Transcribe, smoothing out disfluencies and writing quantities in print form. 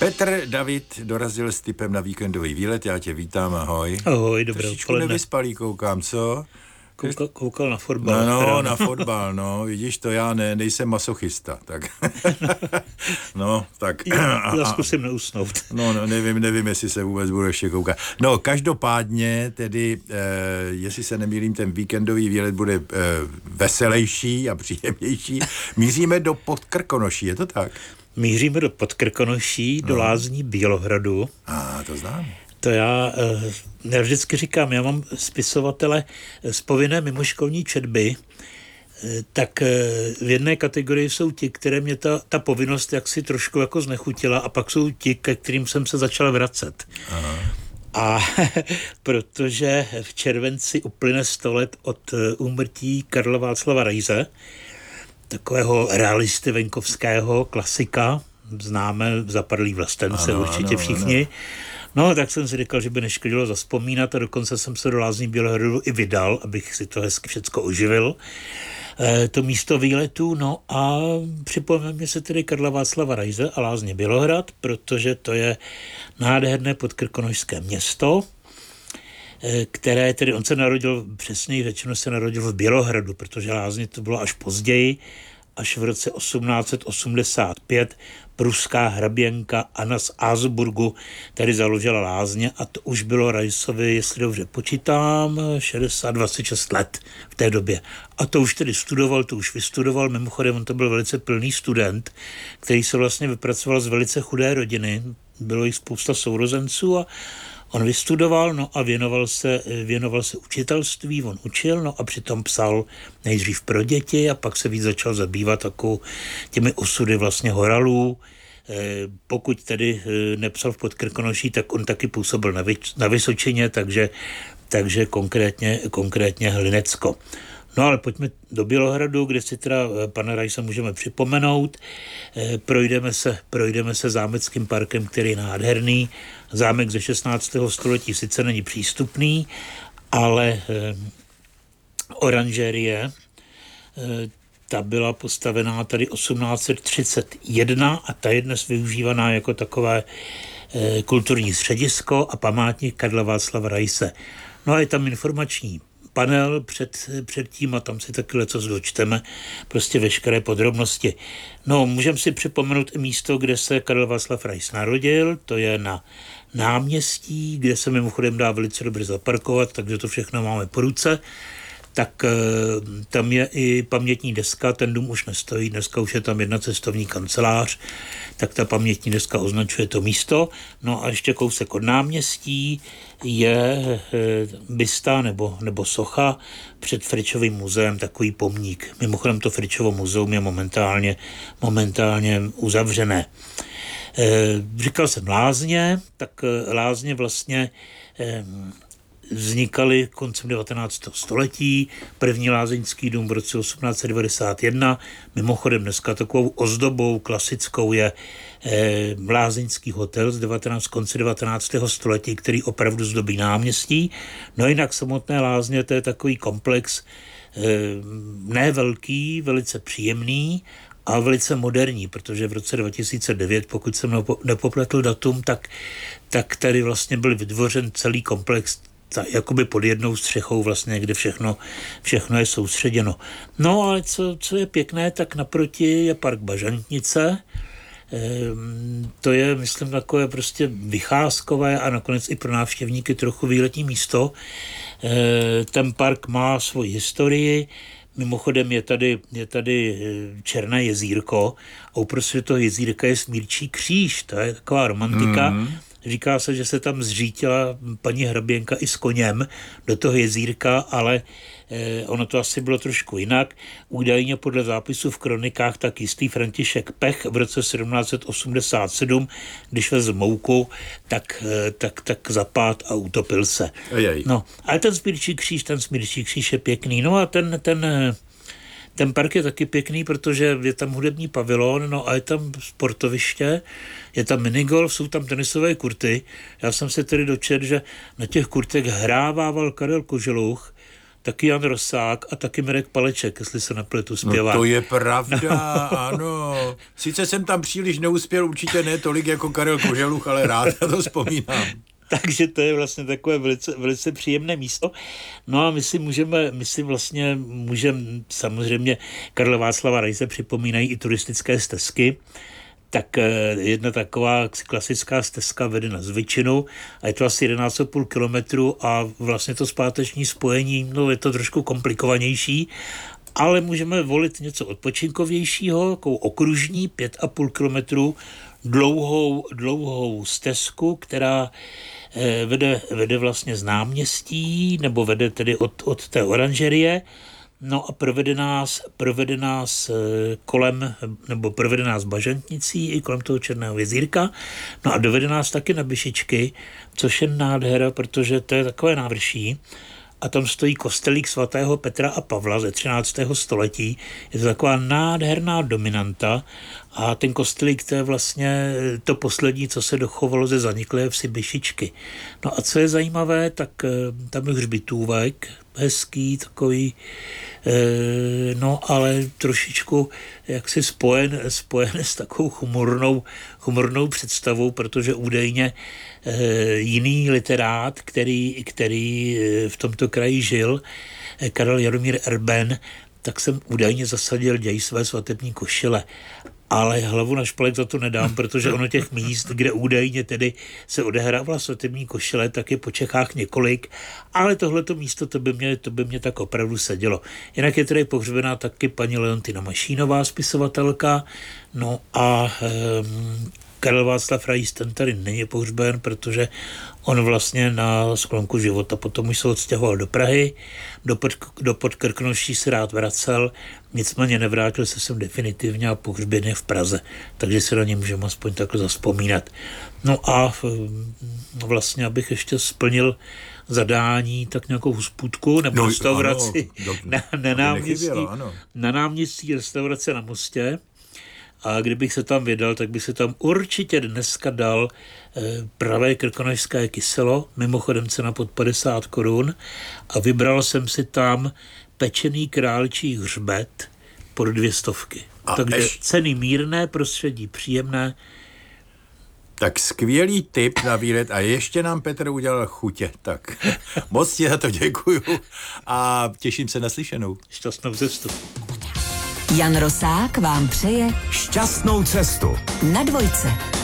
Petr David dorazil s tipem na víkendový výlet, já tě vítám, ahoj. Ahoj, dobré odpoledne. Nevyspalý koukám, co? Koukal na fotbal. No, na fotbal, no, vidíš to, já nejsem masochista, tak. No, tak. Já zkusím neusnout. No, nevím, jestli se vůbec budu ještě koukat. No, každopádně, tedy, jestli se nemýlím, ten víkendový výlet bude veselější a příjemnější. Míříme do Podkrkonoší, je to tak? Míříme do Podkrkonoší, do lázní Bělohradu. To znám. To já vždycky říkám, já mám spisovatele z povinné mimoškolní četby, tak v jedné kategorii jsou ti, které mě ta povinnost jaksi trošku jako znechutila, a pak jsou ti, ke kterým jsem se začal vracet. Aha. A protože v červenci uplyne 100 let od úmrtí Karla Václava Raise, takového realisty venkovského klasika, známe Zapadlý vlastence, určitě všichni. No, tak jsem si říkal, že by neškodilo zazpomínat, a dokonce jsem se do lázní Bělohradu i vydal, abych si to hezky všecko oživil. To místo výletu, no a připomeňme se tedy Karla Václava Raise a lázně Bělohrad, protože to je nádherné podkrkonošské město, které tedy, on se narodil, přesněji řečeno se narodil v Bělohradu, protože lázně to bylo až později, až v roce 1885 pruská hraběnka Anna z Asburgu tady založila lázně, a to už bylo Raisovi, jestli dobře počítám, 26 let v té době. A to už tedy studoval, to už vystudoval, mimochodem on to byl velice plný student, který se vlastně vypracoval z velice chudé rodiny, bylo jich spousta sourozenců, a on vystudoval, no a věnoval se učitelství, on učil, no a přitom psal nejdřív pro děti a pak se víc začal zabývat takovou těmi osudy vlastně horalů. Pokud tedy nepsal v Podkrkonoší, tak on taky působil na Vysočině, takže konkrétně Hlinecko. No ale pojďme do Bělohradu, kde si teda pana Raise můžeme připomenout. Projdeme se zámeckým parkem, který je nádherný. Zámek ze 16. století sice není přístupný, ale oranžerie, ta byla postavená tady 1831 a ta je dnes využívaná jako takové kulturní středisko a památník Karla Václava Raise. No a je tam informační panel před tím a tam si taky lecos dočteme, prostě veškeré podrobnosti. No, můžeme si připomenout i místo, kde se Karel Václav Rais narodil, to je na náměstí, kde se mimochodem dá velice dobře zaparkovat, takže to všechno máme po ruce. Tak tam je i pamětní deska, ten dům už nestojí, dneska už je tam jedna cestovní kancelář, tak ta pamětní deska označuje to místo. No a ještě kousek od náměstí je bysta nebo socha před Fričovým muzeem, takový pomník. Mimochodem to Fričovo muzeum je momentálně uzavřené. Říkal jsem lázně, tak lázně vlastně vznikaly koncem 19. století, první lázeňský dům v roce 1891. Mimochodem dneska takovou ozdobou klasickou je lázeňský hotel z konce 19. století, který opravdu zdobí náměstí. No jinak samotné lázně, to je takový komplex ne velký, velice příjemný a velice moderní, protože v roce 2009, pokud jsem nepopletl datum, tak tady vlastně byl vytvořen celý komplex jakoby pod jednou střechou vlastně, kde všechno je soustředěno. No ale co je pěkné, tak naproti je park Bažantnice. To je, myslím, takové prostě vycházkové a nakonec i pro návštěvníky trochu výletní místo. Ten park má svoji historii. Mimochodem je tady Černé jezírko a uprostřed toho jezírka je Smírčí kříž. To je taková romantika. Říká se, že se tam zřítila paní hraběnka i s koněm do toho jezírka, ale ono to asi bylo trošku jinak. Údajně podle zápisu v kronikách tak jistý František Pech v roce 1787, když vezl mouku, tak zapád a utopil se. No, ale ten Smírčí kříž je pěkný. No a ten park je taky pěkný, protože je tam hudební pavilon, no a je tam sportoviště, je tam minigolf, jsou tam tenisové kurty. Já jsem se tedy dočetl, že na těch kurtech hrávával Karel Koželuch, taky Jan Rosák a taky Mirek Paleček, jestli se nepletu, zpěvák. No to je pravda, ano. Sice jsem tam příliš neuspěl, určitě ne tolik jako Karel Koželuch, ale rád na to vzpomínám. Takže to je vlastně takové velice, velice příjemné místo. No a my si můžeme, samozřejmě Karla Václava Raise připomínají i turistické stezky. Tak jedna taková klasická stezka vede na Zvyčinu a je to asi 11,5 kilometru a vlastně to zpáteční spojení, no je to trošku komplikovanější, ale můžeme volit něco odpočinkovějšího, takovou okružní 5,5 kilometru dlouhou stezku, která vede vlastně z náměstí, nebo vede tedy od té oranžerie, no a provede nás kolem, nebo provede nás Bažantnicí i kolem toho Černého jezírka, no a dovede nás taky na Byšičky, což je nádhera, protože to je takové návrší, a tam stojí kostelík svatého Petra a Pavla ze 13. století. Je to taková nádherná dominanta a ten kostelík to je vlastně to poslední, co se dochovalo ze zaniklé vsi Byšičky. No a co je zajímavé, tak tam je hřbitůvek, hezký, takový, no ale trošičku jaksi spojen s takovou humornou představou, protože údajně jiný literát, který v tomto kraji žil, Karel Jaromír Erben, tak jsem údajně zasadil děj své svatební košile. Ale hlavu na špalek za to nedám, protože ono těch míst, kde údajně tedy se odehrávala svatební košile, tak je po Čechách několik, ale tohleto místo, to by mě tak opravdu sedělo. Jinak je tedy pohřbená taky paní Leontina Mašínová, spisovatelka, no a Karel Václav Rais, ten tady není pohřben, protože on vlastně na sklonku života potom už se odstěhoval do Prahy, do Podkrknoší se rád vracel, nicméně nevrátil se sem definitivně a pohřben je v Praze, takže se na ně můžeme aspoň takhle zavzpomínat. No a vlastně, abych ještě splnil zadání, tak nějakou hospůdku nebo restauraci na náměstí restaurace na Mostě. A kdybych se tam vydal, tak bych se tam určitě dneska dal pravé krkonošské kyselo, mimochodem cena pod 50 korun, a vybral jsem si tam pečený králčí hřbet pod 200. Takže ceny mírné, prostředí příjemné. Tak skvělý tip na výlet a ještě nám Petr udělal chutě. Tak moc ti za to děkuju a těším se na slyšenou. Šťastnou cestu. Jan Rosák vám přeje šťastnou cestu na Dvojce.